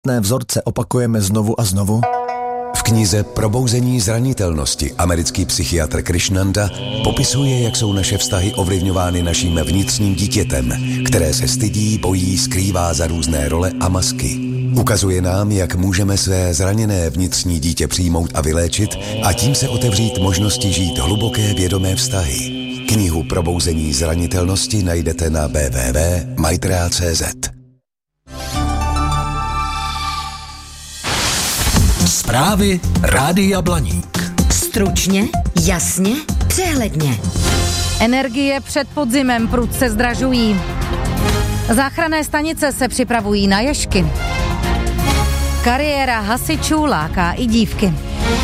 vzorce opakujeme znovu a znovu? V knize Probouzení zranitelnosti americký psychiatr Krishnanda popisuje, jak jsou naše vztahy ovlivňovány naším vnitřním dítětem, které se stydí, bojí, skrývá za různé role a masky. Ukazuje nám, jak můžeme své zraněné vnitřní dítě přijmout a vyléčit a tím se otevřít možnosti žít hluboké vědomé vztahy. Knihu Probouzení zranitelnosti najdete na www.maitrea.cz. Zprávy Rádia Blaník. Stručně, jasně, přehledně. Energie před podzimem prudce zdražují. Záchranné stanice se připravují na ježky. Kariéra hasičů láká i dívky.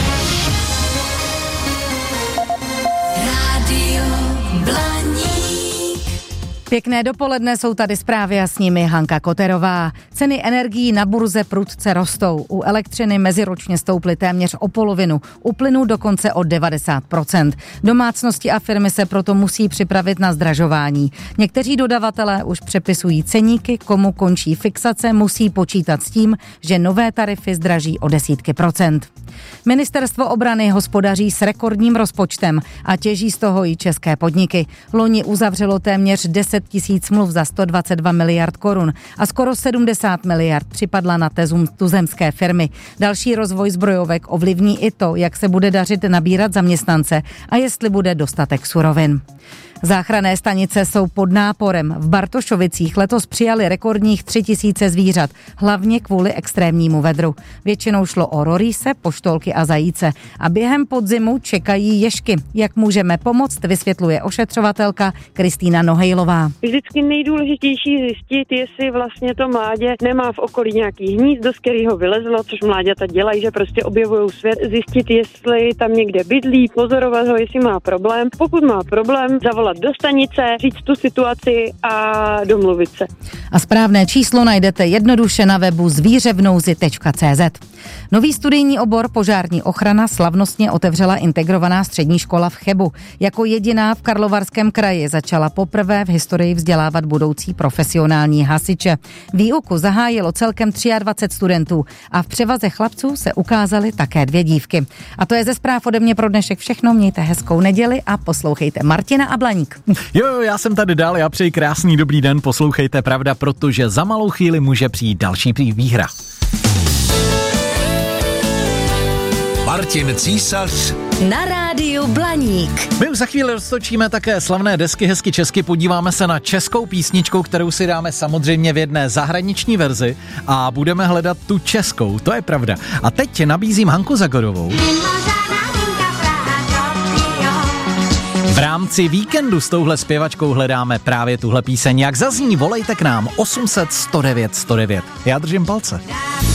Rádio Blaník. Pěkné dopoledne, jsou tady zprávy a s nimi Hanka Koterová. Ceny energií na burze prudce rostou. U elektřiny meziročně stouply téměř o polovinu, u plynu dokonce o 90%. Domácnosti a firmy se proto musí připravit na zdražování. Někteří dodavatelé už přepisují ceníky, komu končí fixace, musí počítat s tím, že nové tarify zdraží o desítky procent. Ministerstvo obrany hospodaří s rekordním rozpočtem a těží z toho i české podniky. Loni uzavřelo téměř 10 000 smluv za 122 miliard korun a skoro 70 miliard připadla na tuzemské firmy. Další rozvoj zbrojovek ovlivní i to, jak se bude dařit nabírat zaměstnance a jestli bude dostatek surovin. Záchranné stanice jsou pod náporem. V Bartošovicích letos přijali rekordních 3 000 zvířat, hlavně kvůli extrémnímu vedru. Většinou šlo o rorýse, poštolky a zajíce. A během podzimu čekají ježky. Jak můžeme pomoct, vysvětluje ošetřovatelka Kristýna Nohejlová. Vždycky nejdůležitější zjistit, jestli vlastně to mládě nemá v okolí nějaký hnízdo, z kterého vylezlo, což mláďata dělají, že prostě objevují svět, zjistit, jestli tam někde bydlí, pozorovat ho, jestli má problém. Pokud má problém, zavolat do stanice, říct tu situaci a domluvit se. A správné číslo najdete jednoduše na webu zvířevnouzi.cz. Nový studijní obor požární ochrana slavnostně otevřela integrovaná střední škola v Chebu. Jako jediná v Karlovarském kraji začala poprvé v historii vzdělávat budoucí profesionální hasiče. Výuku zahájilo celkem 23 studentů a v převaze chlapců se ukázaly také 2 dívky. A to je ze zpráv ode mě pro dnešek všechno. Mějte hezkou neděli a poslouchejte Martina a Blaník. Jo, já jsem tady dál, já přeji krásný dobrý den, poslouchejte Pravda, protože za malou chvíli může přijít další výhra. Martin Císař Na rádiu Blaník. My už za chvíli roztočíme také slavné desky Hezky česky, podíváme se na českou písničku, kterou si dáme samozřejmě v jedné zahraniční verzi a budeme hledat tu českou, to je pravda. A teď nabízím Hanku Zagorovou. V rámci víkendu s touhle zpěvačkou hledáme právě tuhle píseň. Jak zazní, volejte k nám 800 109 109. Já držím palce.